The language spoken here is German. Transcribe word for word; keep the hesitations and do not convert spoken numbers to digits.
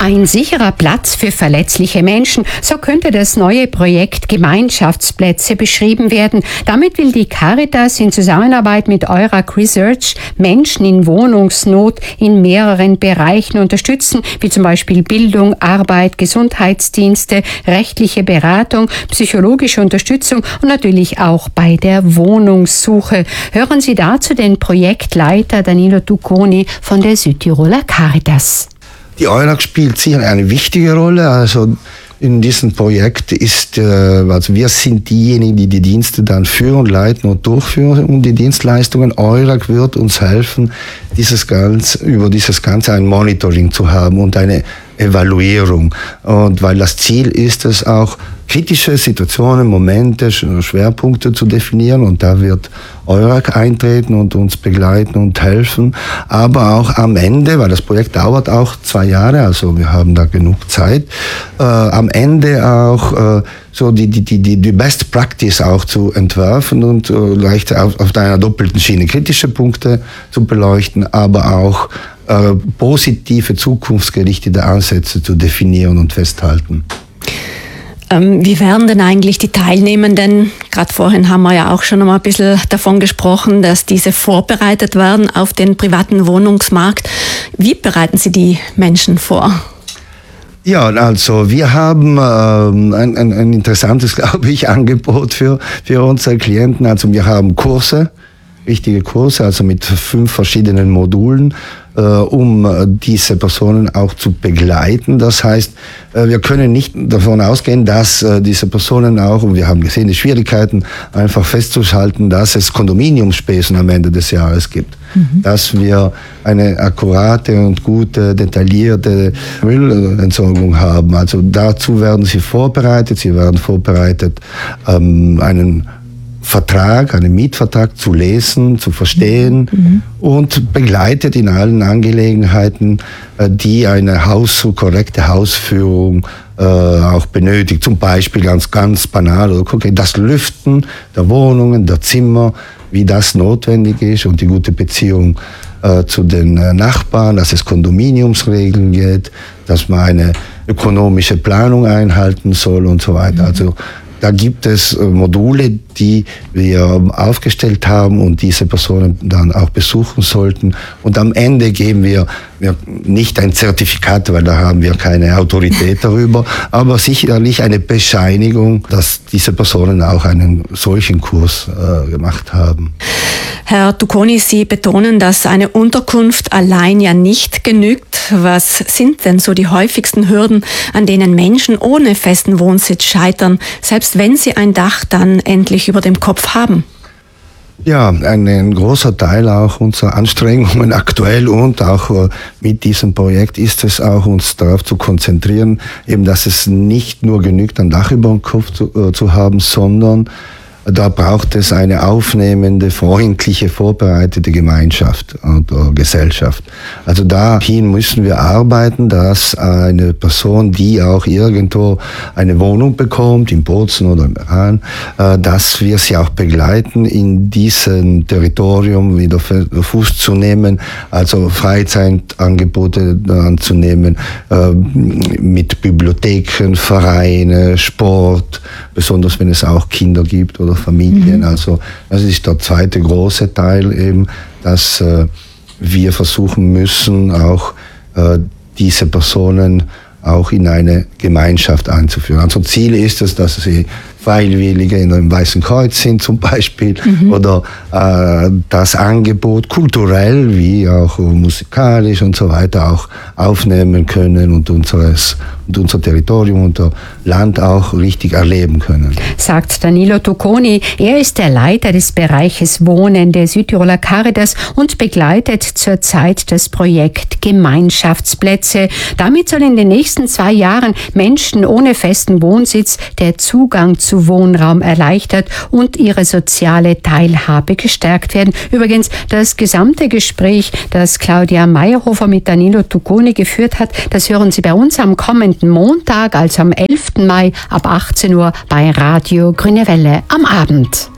Ein sicherer Platz für verletzliche Menschen, so könnte das neue Projekt Gemeinschaftsplätze beschrieben werden. Damit will die Caritas in Zusammenarbeit mit Eurac Research Menschen in Wohnungsnot in mehreren Bereichen unterstützen, wie zum Beispiel Bildung, Arbeit, Gesundheitsdienste, rechtliche Beratung, psychologische Unterstützung und natürlich auch bei der Wohnungssuche. Hören Sie dazu den Projektleiter Danilo Tucconi von der Südtiroler Caritas. Die Eurac spielt sicher eine wichtige Rolle. Also in diesem Projekt ist, äh, also wir sind diejenigen, die die Dienste dann führen, leiten und durchführen und die Dienstleistungen. Eurac wird uns helfen, dieses Ganze, über dieses Ganze ein Monitoring zu haben und eine Evaluierung. Und weil das Ziel ist es auch, kritische Situationen, Momente, Schwerpunkte zu definieren und da wird Eurac eintreten und uns begleiten und helfen. Aber auch am Ende, weil das Projekt dauert auch zwei Jahre, also wir haben da genug Zeit, äh, am Ende auch äh, so die, die, die, die Best Practice auch zu entwerfen und äh, leicht auf, auf einer doppelten Schiene kritische Punkte zu beleuchten, aber auch äh, positive, zukunftsgerichtete Ansätze zu definieren und festhalten. Wie werden denn eigentlich die Teilnehmenden, gerade vorhin haben wir ja auch schon mal ein bisschen davon gesprochen, dass diese vorbereitet werden auf den privaten Wohnungsmarkt. Wie bereiten Sie die Menschen vor? Ja, also wir haben ähm, ein, ein, ein interessantes, glaube ich, Angebot für, für unsere Klienten. Also wir haben Kurse, wichtige Kurse, also mit fünf verschiedenen Modulen, äh, um diese Personen auch zu begleiten. Das heißt, äh, wir können nicht davon ausgehen, dass äh, diese Personen auch, und wir haben gesehen, die Schwierigkeiten einfach festzuhalten, dass es Kondominiumspesen am Ende des Jahres gibt. Mhm. Dass wir eine akkurate und gute, detaillierte Müllentsorgung haben. Also dazu werden sie vorbereitet. Sie werden vorbereitet, ähm, einen Vertrag, einen Mietvertrag zu lesen, zu verstehen mhm. und begleitet in allen Angelegenheiten, die eine Haus, korrekte Hausführung äh, auch benötigt. Zum Beispiel ganz, ganz banal, okay, das Lüften der Wohnungen, der Zimmer, wie das notwendig ist und die gute Beziehung äh, zu den äh, Nachbarn, dass es Kondominiumsregeln gibt, dass man eine ökonomische Planung einhalten soll und so weiter. Mhm. Also da gibt es Module, die wir aufgestellt haben und diese Personen dann auch besuchen sollten. Und am Ende geben wir, wir nicht ein Zertifikat, weil da haben wir keine Autorität darüber, aber sicherlich eine Bescheinigung, dass diese Personen auch einen solchen Kurs äh, gemacht haben. Herr Tucconi, Sie betonen, dass eine Unterkunft allein ja nicht genügt. Was sind denn so die häufigsten Hürden, an denen Menschen ohne festen Wohnsitz scheitern, selbst wenn sie ein Dach dann endlich über dem Kopf haben? Ja, ein, ein großer Teil auch unserer Anstrengungen aktuell und auch äh, mit diesem Projekt ist es auch, uns darauf zu konzentrieren, eben, dass es nicht nur genügt, ein Dach über dem Kopf zu, äh, zu haben, sondern da braucht es eine aufnehmende, freundliche, vorbereitete Gemeinschaft oder Gesellschaft. Also dahin müssen wir arbeiten, dass eine Person, die auch irgendwo eine Wohnung bekommt, in Bozen oder im Iran, dass wir sie auch begleiten, in diesem Territorium wieder Fuß zu nehmen, also Freizeitangebote anzunehmen, mit Bibliotheken, Vereine, Sport, besonders wenn es auch Kinder gibt oder Familien. Mhm. Also das ist der zweite große Teil eben, dass äh, wir versuchen müssen, auch äh, diese Personen auch in eine Gemeinschaft einzuführen. Also Ziel ist es, dass sie Freiwillige in einem Weißen Kreuz sind zum Beispiel mhm. oder äh, das Angebot kulturell wie auch musikalisch und so weiter auch aufnehmen können und unseres und unser Territorium und unser Land auch richtig erleben können. Sagt Danilo Tucconi. Er ist der Leiter des Bereiches Wohnen der Südtiroler Caritas und begleitet zurzeit das Projekt Gemeinschaftsplätze. Damit soll in den nächsten zwei Jahren Menschen ohne festen Wohnsitz der Zugang zu Wohnraum erleichtert und ihre soziale Teilhabe gestärkt werden. Übrigens, das gesamte Gespräch, das Claudia Meyerhofer mit Danilo Tucconi geführt hat, das hören Sie bei uns am kommenden Montag, also am elften Mai ab achtzehn Uhr bei Radio Grüne Welle am Abend.